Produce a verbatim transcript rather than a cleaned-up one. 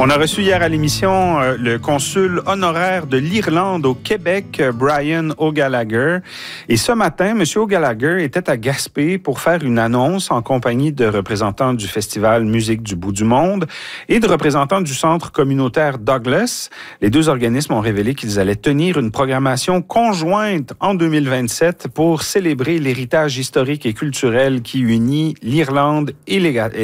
On a reçu hier à l'émission euh, le consul honoraire de l'Irlande au Québec, euh, Brian O'Gallagher. Et ce matin, M. O'Gallagher était à Gaspé pour faire une annonce en compagnie de représentants du Festival Musique du bout du monde et de représentants du Centre communautaire Douglas. Les deux organismes ont révélé qu'ils allaient tenir une programmation conjointe en deux mille vingt-sept pour célébrer l'héritage historique et culturel qui unit l'Irlande et les